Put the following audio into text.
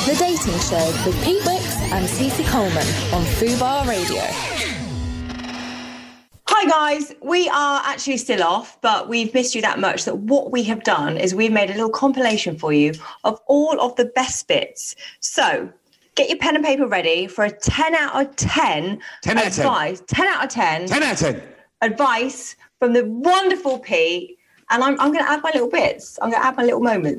The Dating Show with Pete Wicks and Cece Coleman on Fubar Radio. Hi guys, we are actually still off, but we've missed you that much that what we have done is we've made a little compilation for you of all of the best bits. So get your pen and paper ready for a 10 out of 10 advice. 10 out of 10. 10 out of 10. Advice from the wonderful Pete. And I'm going to add my little bits. I'm going to add my little moments.